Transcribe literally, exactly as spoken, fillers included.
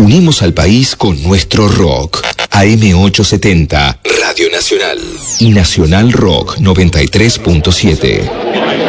Unimos al país con nuestro rock. A M ochocientos setenta, Radio Nacional. Y Nacional Rock noventa y tres punto siete.